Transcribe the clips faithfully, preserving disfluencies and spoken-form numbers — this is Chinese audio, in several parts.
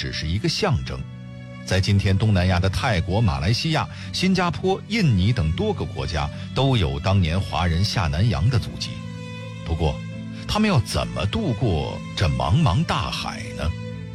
只是一个象征。在今天东南亚的泰国、马来西亚、新加坡、印尼等多个国家都有当年华人下南洋的足迹。不过他们要怎么渡过这茫茫大海呢？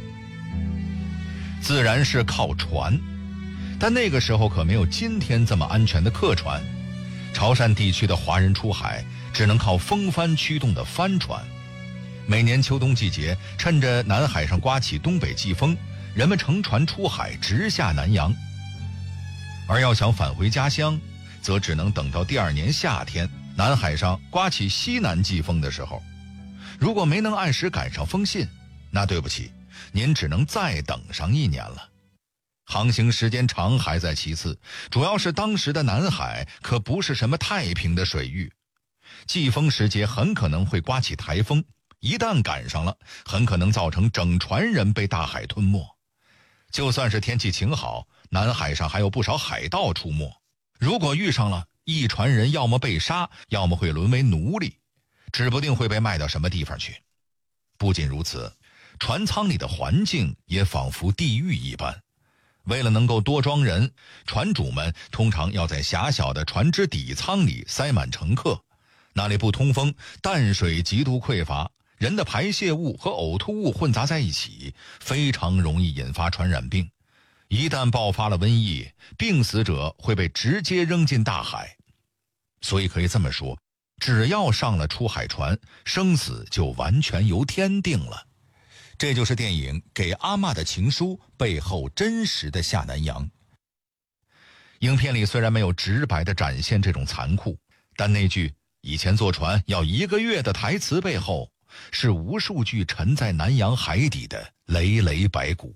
自然是靠船，但那个时候可没有今天这么安全的客船。潮汕地区的华人出海只能靠风帆驱动的帆船。每年秋冬季节，趁着南海上刮起东北季风，人们乘船出海直下南洋。而要想返回家乡，则只能等到第二年夏天，南海上刮起西南季风的时候。如果没能按时赶上风信，那对不起，您只能再等上一年了。航行时间长还在其次，主要是当时的南海可不是什么太平的水域，季风时节很可能会刮起台风，一旦赶上了，很可能造成整船人被大海吞没。就算是天气晴好，南海上还有不少海盗出没，如果遇上了，一船人要么被杀，要么会沦为奴隶，指不定会被卖到什么地方去。不仅如此，船舱里的环境也仿佛地狱一般。为了能够多装人，船主们通常要在狭小的船只底舱里塞满乘客，那里不通风，淡水极度匮乏，人的排泄物和呕吐物混杂在一起，非常容易引发传染病。一旦爆发了瘟疫，病死者会被直接扔进大海。所以可以这么说，只要上了出海船，生死就完全由天定了。这就是电影《给阿嬷的情书》背后真实的下南洋。影片里虽然没有直白地展现这种残酷，但那句以前坐船要一个月的台词背后，是无数具沉在南洋海底的累累白骨。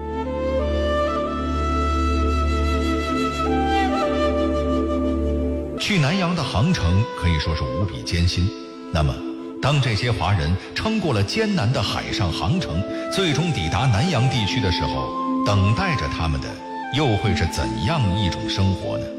去南洋的航程可以说是无比艰辛，那么当这些华人撑过了艰难的海上航程，最终抵达南洋地区的时候，等待着他们的又会是怎样一种生活呢？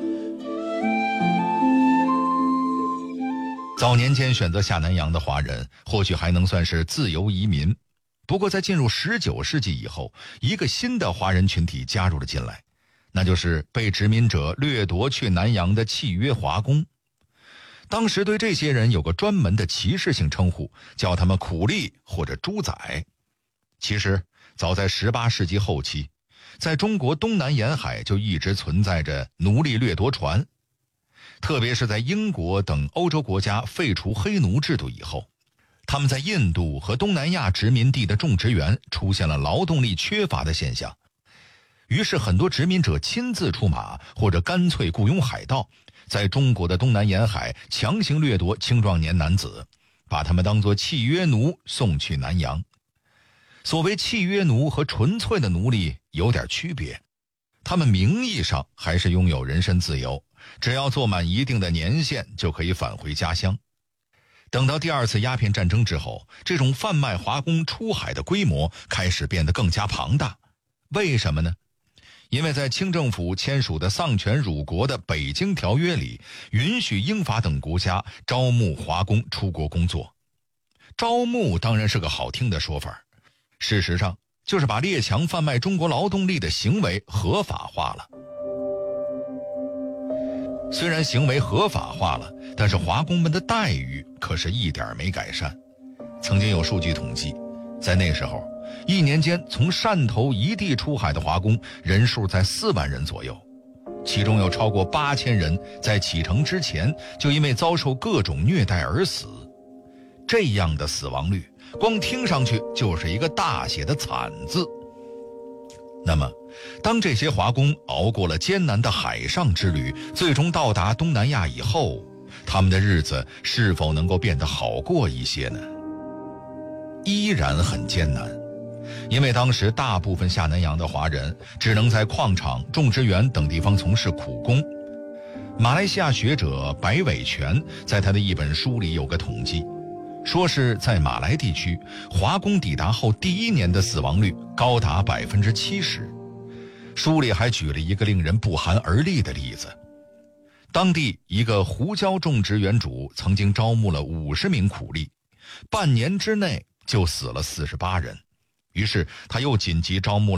早年间选择下南洋的华人或许还能算是自由移民，不过在进入十九世纪以后，一个新的华人群体加入了进来，那就是被殖民者掠夺去南洋的契约华工。当时对这些人有个专门的歧视性称呼，叫他们苦力或者猪仔。其实早在十八世纪后期，在中国东南沿海就一直存在着奴隶掠夺船，特别是在英国等欧洲国家废除黑奴制度以后，他们在印度和东南亚殖民地的种植园出现了劳动力缺乏的现象。于是很多殖民者亲自出马，或者干脆雇佣海盗，在中国的东南沿海强行掠夺青壮年男子，把他们当作契约奴送去南洋。所谓契约奴和纯粹的奴隶有点区别，他们名义上还是拥有人身自由，只要做满一定的年限就可以返回家乡。等到第二次鸦片战争之后，这种贩卖华工出海的规模开始变得更加庞大。为什么呢？因为在清政府签署的丧权辱国的北京条约里，允许英法等国家招募华工出国工作。招募当然是个好听的说法，事实上就是把列强贩卖中国劳动力的行为合法化了。虽然行为合法化了，但是华工们的待遇可是一点没改善。曾经有数据统计，在那时候一年间从汕头一地出海的华工人数在四万人左右，其中有超过八千人在启程之前就因为遭受各种虐待而死。这样的死亡率光听上去就是一个大写的惨字。那么当这些华工熬过了艰难的海上之旅，最终到达东南亚以后，他们的日子是否能够变得好过一些呢？依然很艰难，因为当时大部分下南洋的华人只能在矿场、种植园等地方从事苦工。马来西亚学者白伟全在他的一本书里有个统计，说是在马来地区，华工抵达后第一年的死亡率高达 百分之七十。 书里还举了一个令人不寒而栗的例子，当地一个胡椒种植园主曾经招募了五十名苦力，半年之内就死了四十八人，于是他又紧急招募了